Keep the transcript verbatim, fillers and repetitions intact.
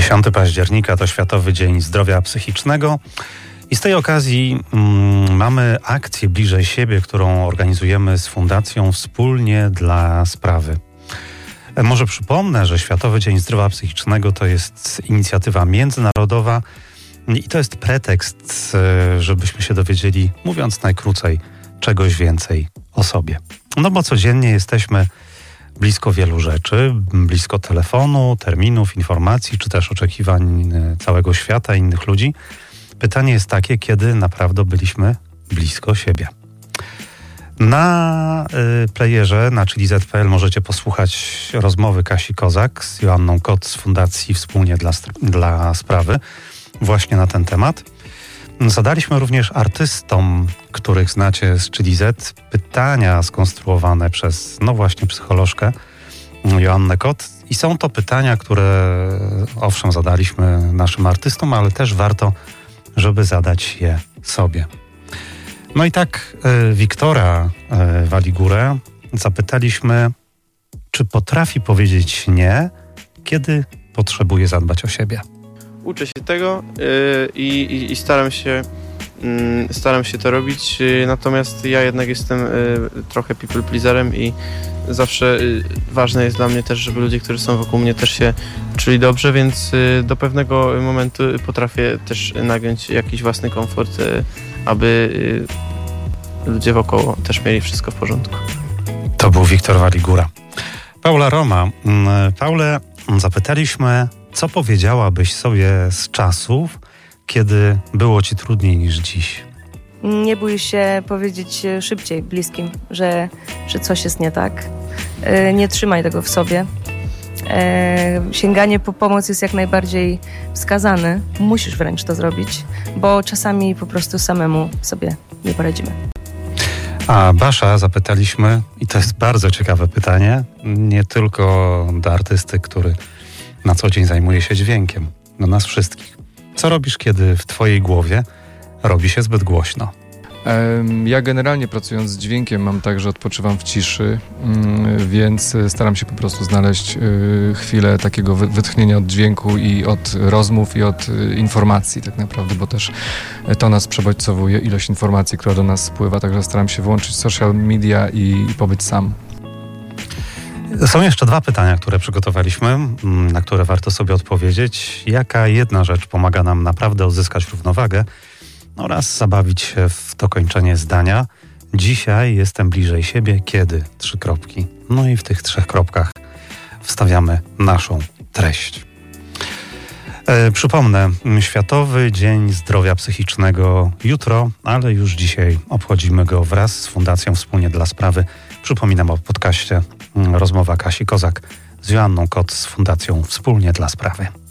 dziesiątego października to Światowy Dzień Zdrowia Psychicznego i z tej okazji mm, mamy akcję Bliżej siebie, którą organizujemy z Fundacją Wspólnie dla Sprawy. E, może przypomnę, że Światowy Dzień Zdrowia Psychicznego to jest inicjatywa międzynarodowa i to jest pretekst, e, żebyśmy się dowiedzieli, mówiąc najkrócej, czegoś więcej o sobie. No bo codziennie jesteśmy blisko wielu rzeczy, blisko telefonu, terminów, informacji, czy też oczekiwań całego świata, innych ludzi. Pytanie jest takie, kiedy naprawdę byliśmy blisko siebie. Na y, playerze, na chili zet kropka pe el możecie posłuchać rozmowy Kasi Kozak z Joanną Kot z Fundacji Wspólnie dla, dla Sprawy właśnie na ten temat. Zadaliśmy również artystom, których znacie z chili zet, pytania skonstruowane przez, no właśnie, psycholożkę Joannę Kot. I są to pytania, które owszem zadaliśmy naszym artystom, ale też warto, żeby zadać je sobie. No i tak y, Wiktora y, Waligurę zapytaliśmy, czy potrafi powiedzieć nie, kiedy potrzebuje zadbać o siebie. Uczę się tego yy, i, i staram się yy, staram się to robić, yy, natomiast ja jednak jestem yy, trochę people pleaserem i zawsze yy, ważne jest dla mnie też, żeby ludzie, którzy są wokół mnie, też się czuli dobrze, więc yy, do pewnego momentu potrafię też nagiąć jakiś własny komfort, yy, aby yy, ludzie wokoło też mieli wszystko w porządku. To był Wiktor Waligura. Paula Roma. Paulę zapytaliśmy, co powiedziałabyś sobie z czasów, kiedy było ci trudniej niż dziś? Nie bój się powiedzieć szybciej bliskim, że, że coś jest nie tak. Nie trzymaj tego w sobie. Sięganie po pomoc jest jak najbardziej wskazane. Musisz wręcz to zrobić, bo czasami po prostu samemu sobie nie poradzimy. A Basza zapytaliśmy, i to jest bardzo ciekawe pytanie, nie tylko do artysty, który na co dzień zajmuje się dźwiękiem, do nas wszystkich. Co robisz, kiedy w twojej głowie robi się zbyt głośno? Ja generalnie pracując z dźwiękiem mam tak, że odpoczywam w ciszy, więc staram się po prostu znaleźć chwilę takiego wytchnienia od dźwięku i od rozmów i od informacji tak naprawdę, bo też to nas przebodźcowuje, ilość informacji, która do nas spływa, także staram się wyłączyć social media i, i pobyć sam. Są jeszcze dwa pytania, które przygotowaliśmy, na które warto sobie odpowiedzieć. Jaka jedna rzecz pomaga nam naprawdę odzyskać równowagę oraz zabawić się w dokończenie zdania? Dzisiaj jestem bliżej siebie, kiedy? Trzy kropki. No i w tych trzech kropkach wstawiamy naszą treść. E, przypomnę, Światowy Dzień Zdrowia Psychicznego jutro, ale już dzisiaj obchodzimy go wraz z Fundacją Wspólnie dla Sprawy. Przypominam o podcaście rozmowa Kasi Kozak z Joanną Kot z Fundacją Wspólnie dla Sprawy.